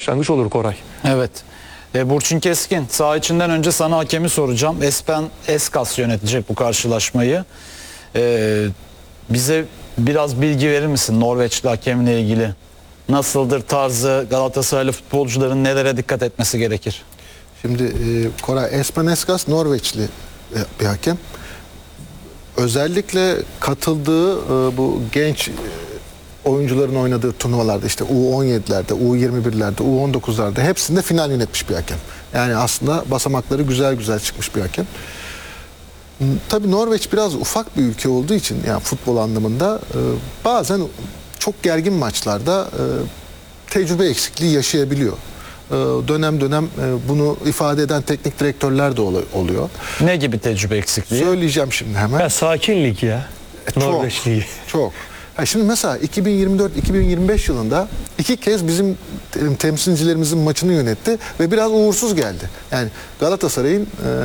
başlangıç olur Koray. Evet. Burçin Keskin, saha içinden önce sana hakemi soracağım. Espen Eskas yönetecek bu karşılaşmayı. Bize biraz bilgi verir misin Norveçli hakemle ilgili? Nasıldır tarzı, Galatasaraylı futbolcuların nelere dikkat etmesi gerekir? Şimdi Koray, Espen Eskas Norveçli bir hakem. Özellikle katıldığı bu genç oyuncuların oynadığı turnuvalarda, işte U17'lerde, U21'lerde, U19'larda hepsinde final yönetmiş bir hakem. Yani aslında basamakları güzel güzel çıkmış bir hakem. Tabii Norveç biraz ufak bir ülke olduğu için, yani futbol anlamında bazen çok gergin maçlarda tecrübe eksikliği yaşayabiliyor. Dönem dönem bunu ifade eden teknik direktörler de oluyor. Ne gibi tecrübe eksikliği? Söyleyeceğim şimdi hemen. Ya sakin lig ya. Norveç Ligi. Çok. Ya şimdi mesela 2024-2025 yılında 2 kez bizim temsilcilerimizin maçını yönetti ve biraz uğursuz geldi. Yani Galatasaray'ın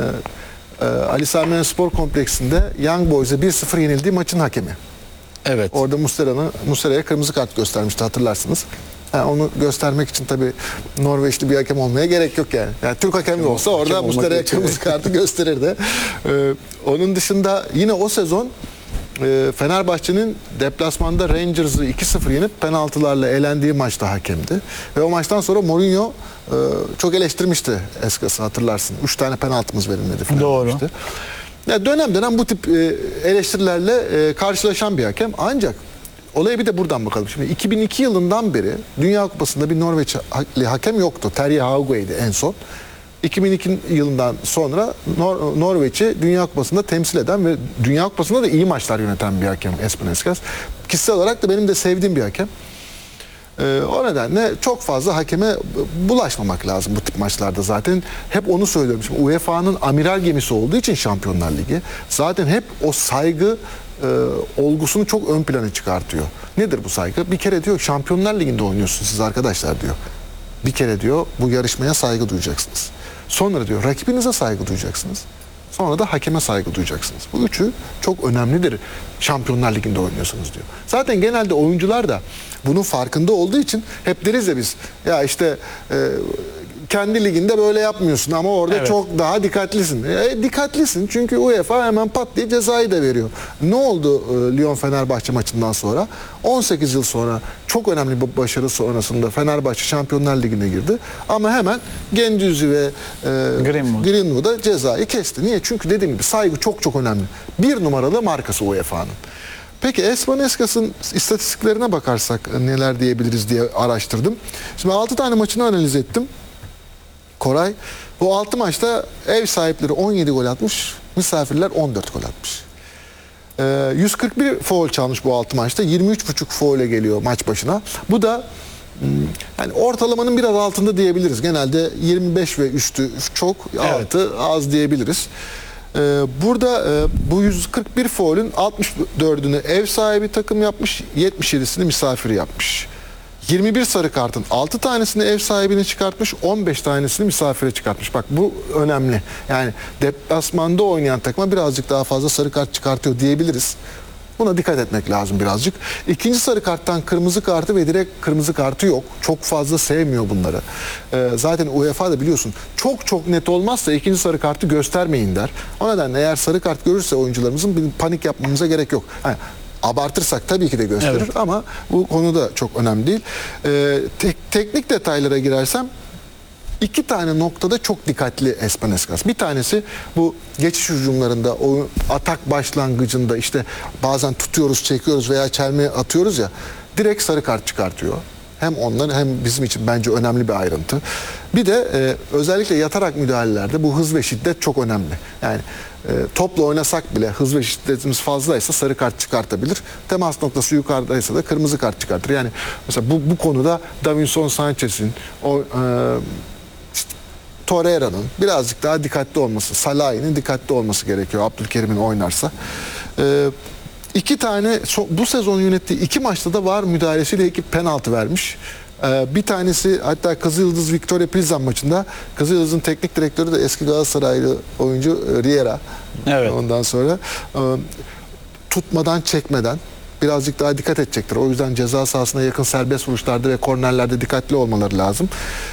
Ali Sami Yen Spor Kompleksinde Young Boys'a 1-0 yenildiği maçın hakemi. Evet. Orada Muslera'ya kırmızı kart göstermişti, hatırlarsınız. Yani onu göstermek için tabii Norveçli bir hakem olmaya gerek yok yani. Yani Türk hakem de olsa orada Muslera'ya kırmızı kartı gösterirdi. Onun dışında yine o sezon Fenerbahçe'nin deplasmanda Rangers'ı 2-0 yenip penaltılarla elendiği maçta hakemdi. Ve o maçtan sonra Mourinho çok eleştirmişti Eskas'ı, hatırlarsın. 3 tane penaltımız verilmedi falan Doğru. demişti. Ya dönem dönem bu tip eleştirilerle karşılaşan bir hakem. Ancak olaya bir de buradan bakalım. Şimdi 2002 yılından beri Dünya Kupası'nda bir Norveçli hakem yoktu. Terje Hauge'ydi en son. 2002 yılından sonra Norveç'i Dünya Kupası'nda temsil eden ve Dünya Kupası'nda da iyi maçlar yöneten bir hakem Espen Eskas. Kişisel olarak da benim de sevdiğim bir hakem. O nedenle çok fazla hakeme bulaşmamak lazım bu tip maçlarda zaten. Hep onu söylüyorum. Şimdi UEFA'nın amiral gemisi olduğu için Şampiyonlar Ligi zaten hep o saygı olgusunu çok ön plana çıkartıyor. Nedir bu saygı? Bir kere diyor Şampiyonlar Ligi'nde oynuyorsunuz siz arkadaşlar diyor. Bir kere diyor bu yarışmaya saygı duyacaksınız. Sonra diyor rakibinize saygı duyacaksınız. Sonra da hakeme saygı duyacaksınız. Bu üçü çok önemlidir Şampiyonlar Ligi'nde oynuyorsanız diyor. Zaten genelde oyuncular da bunun farkında olduğu için hep deriz ya biz, ya işte kendi liginde böyle yapmıyorsun ama orada Evet. çok daha dikkatlisin. Dikkatlisin çünkü UEFA hemen pat diye cezayı da veriyor. Ne oldu Lyon-Fenerbahçe maçından sonra? 18 yıl sonra çok önemli bir başarı sonrasında Fenerbahçe Şampiyonlar Ligi'ne girdi. Ama hemen Gendouzi ve Greenwood'a cezayı kesti. Niye? Çünkü dediğim gibi saygı çok çok önemli. Bir numaralı markası UEFA'nın. Peki Espen Eskas'ın istatistiklerine bakarsak neler diyebiliriz diye araştırdım. Şimdi 6 tane maçını analiz ettim. Koray, bu 6 maçta ev sahipleri 17 gol atmış, misafirler 14 gol atmış. 141 faul çalmış bu 6 maçta, 23,5 faule geliyor maç başına. Bu da yani ortalamanın biraz altında diyebiliriz. Genelde 25 ve üstü çok, altı az diyebiliriz. Burada bu 141 faulün 64'ünü ev sahibi takım yapmış, 77'sini misafir yapmış. 21 sarı kartın 6 tanesini ev sahibine çıkartmış, 15 tanesini misafire çıkartmış. Bak bu önemli. Yani deplasmanda oynayan takıma birazcık daha fazla sarı kart çıkartıyor diyebiliriz. Buna dikkat etmek lazım birazcık. İkinci sarı karttan kırmızı kartı ve direkt kırmızı kartı yok. Çok fazla sevmiyor bunları. Zaten UEFA da biliyorsun çok çok net olmazsa ikinci sarı kartı göstermeyin der. O nedenle eğer sarı kart görürse oyuncularımızın bir panik yapmamıza gerek yok. Yani, abartırsak tabii ki de gösterir, evet, ama bu konuda çok önemli değil. Teknik detaylara girersem 2 tane noktada çok dikkatli Espen Eskas. Bir tanesi bu geçiş hücumlarında, o atak başlangıcında işte bazen tutuyoruz, çekiyoruz veya çelme atıyoruz ya, direkt sarı kart çıkartıyor. Hem onların hem bizim için bence önemli bir ayrıntı. Bir de özellikle yatarak müdahalelerde bu hız ve şiddet çok önemli. Yani topla oynasak bile hız ve şiddetimiz fazlaysa sarı kart çıkartabilir. Temas noktası yukarıdaysa da kırmızı kart çıkartır. Yani mesela bu konuda Davinson Sanchez'in, Torreira'nın birazcık daha dikkatli olması, Salah'ın dikkatli olması gerekiyor Abdülkerim'in oynarsa. 2 tane bu sezon yönettiği 2 maçta da VAR müdahalesiyle ekip penaltı vermiş. Bir tanesi hatta Kızılyıldız Victoria Pilsen maçında, Kızılyıldız'ın teknik direktörü de eski Galatasaraylı oyuncu Riera. Evet. Ondan sonra tutmadan çekmeden birazcık daha dikkat edecektir. O yüzden ceza sahasına yakın serbest vuruşlarda ve kornerlerde dikkatli olmaları lazım.